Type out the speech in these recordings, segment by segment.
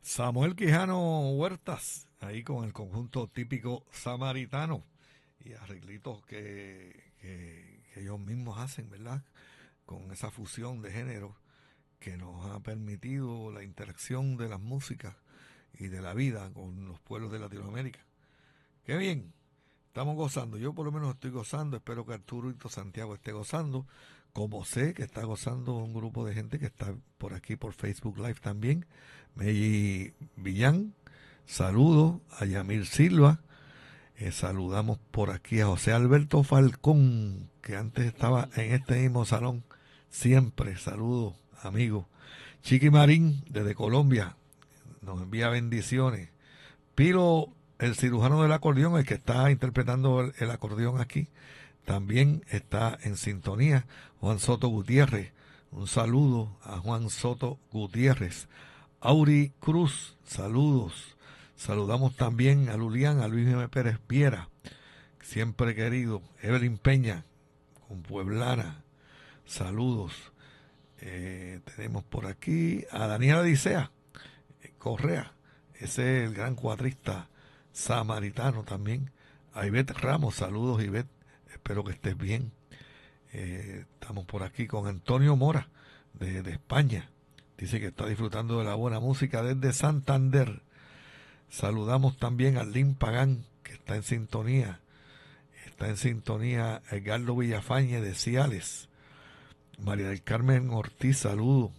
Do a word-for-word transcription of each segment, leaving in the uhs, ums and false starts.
Samuel Quijano Huertas, ahí con el conjunto típico samaritano y arreglitos que, que, que ellos mismos hacen, ¿verdad? Con esa fusión de géneros que nos ha permitido la interacción de las músicas y de la vida con los pueblos de Latinoamérica. ¡Qué bien! Estamos gozando, yo por lo menos estoy gozando, espero que Arturo y Santiago esté gozando, como sé que está gozando un grupo de gente que está por aquí por Facebook Live también. Meji Villán, saludos a Yamir Silva, eh, saludamos por aquí a José Alberto Falcón, que antes estaba en este mismo salón, siempre, saludos amigos. Chiqui Marín, desde Colombia, nos envía bendiciones. Pilo, el cirujano del acordeón, el que está interpretando el, el acordeón aquí, también está en sintonía. Juan Soto Gutiérrez, un saludo a Juan Soto Gutiérrez. Auri Cruz, saludos. Saludamos también a Lulián, a Luis M. Pérez Piera, siempre querido. Evelyn Peña, con Pueblana, saludos. Eh, tenemos por aquí a Daniela Dicea Correa, ese es el gran cuatrista samaritano también. A Ivette Ramos, saludos Ivette, espero que estés bien. Eh, estamos por aquí con Antonio Mora de, de España, dice que está disfrutando de la buena música desde Santander. Saludamos también a Lin Pagán, que está en sintonía, está en sintonía Edgardo Villafañe de Ciales. María del Carmen Ortiz, saludos.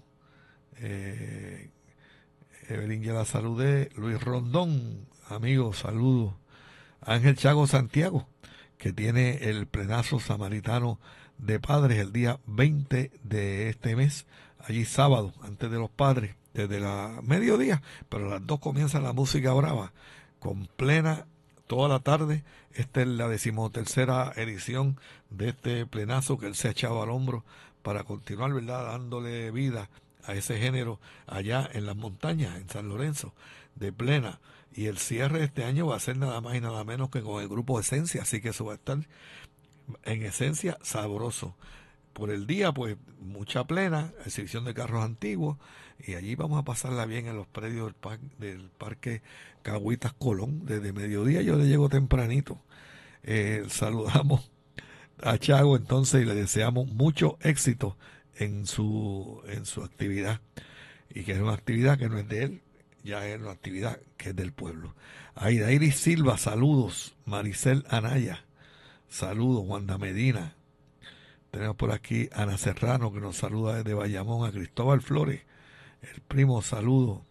Eh, Evelyn, ya la saludé. Luis Rondón, amigos, saludos. Ángel Chago Santiago, que tiene el plenazo samaritano de padres el día veinte de este mes, allí sábado, antes de los padres, desde la mediodía, pero a las dos comienza la música brava, con plena toda la tarde. Esta es la decimotercera edición de este plenazo que él se ha echado al hombro para continuar, ¿verdad?, dándole vida a ese género allá en las montañas, en San Lorenzo, de plena. Y el cierre de este año va a ser nada más y nada menos que con el grupo Esencia, así que eso va a estar en esencia sabroso. Por el día, pues, mucha plena, exhibición de carros antiguos, y allí vamos a pasarla bien en los predios del, par del Parque Cagüitas Colón. Desde mediodía yo le llego tempranito. Eh, saludamos a Chago entonces y le deseamos mucho éxito en su, en su actividad, y que es una actividad que no es de él, ya es una actividad que es del pueblo. Aida Iris Silva, saludos. Maricel Anaya, saludos. Wanda Medina, tenemos por aquí a Ana Serrano, que nos saluda desde Bayamón. A Cristóbal Flores, el primo, saludos.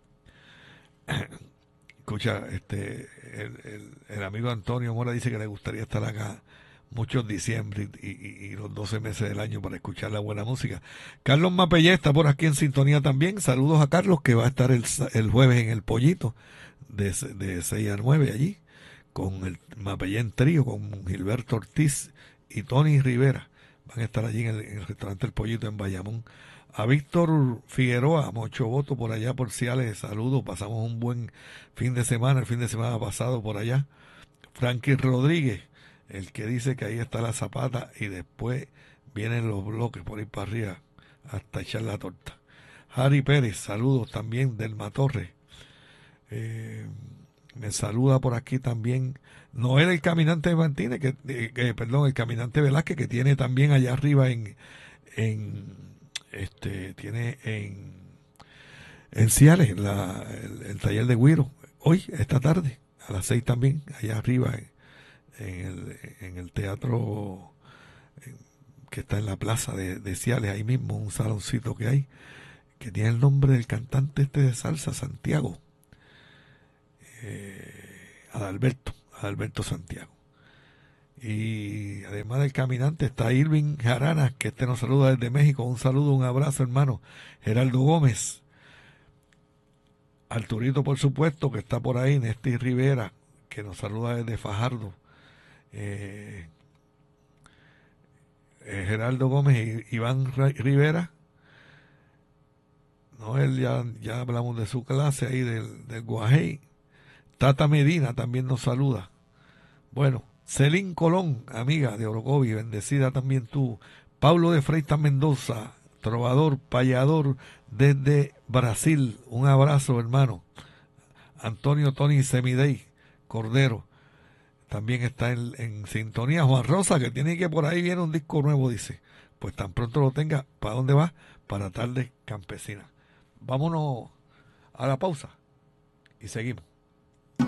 Escucha, este el, el, el amigo Antonio Mora dice que le gustaría estar acá muchos diciembre y, y, y los doce meses del año para escuchar la buena música. Carlos Mapellé está por aquí en sintonía también. Saludos a Carlos, que va a estar el, el jueves en el Pollito de, de seis a nueve allí, con el Mapellé en trío, con Gilberto Ortiz y Tony Rivera. Van a estar allí en el, en el restaurante El Pollito en Bayamón. A Víctor Figueroa, Mocho Voto por allá por Ciales, saludos. Pasamos un buen fin de semana, el fin de semana pasado por allá. Frankie Rodríguez, el que dice que ahí está la zapata y después vienen los bloques por ir para arriba hasta echar la torta. Harry Pérez, saludos también. Delma Torres, eh, me saluda por aquí también Noel el Caminante Martínez, que, eh, que perdón, el Caminante Velázquez, que tiene también allá arriba en, en este, tiene en, en Ciales la, el, el taller de Guiro, hoy, esta tarde, a las seis también, allá arriba en, en el, en el teatro en, que está en la plaza de, de Ciales, ahí mismo, un saloncito que hay, que tiene el nombre del cantante este de salsa, Santiago, eh, Adalberto, Adalberto Santiago. Y además del caminante está Irving Jarana, que este nos saluda desde México. Un saludo, un abrazo, hermano. Geraldo Gómez, Arturito, por supuesto, que está por ahí. Néstor Rivera, que nos saluda desde Fajardo. Eh, eh, Geraldo Gómez y Iván Rivera. No, él ya, ya hablamos de su clase ahí del, del Guajey. Tata Medina también nos saluda. Bueno, Celín Colón, amiga de Orocovi, bendecida también tú. Pablo de Freitas Mendoza, trovador, payador desde Brasil. Un abrazo, hermano. Antonio Tony Semidey Cordero también está en, en sintonía. Juan Rosa, que tiene que por ahí viene un disco nuevo, dice. Pues tan pronto lo tenga, ¿para dónde va? Para Tarde Campesina. Vámonos a la pausa y seguimos.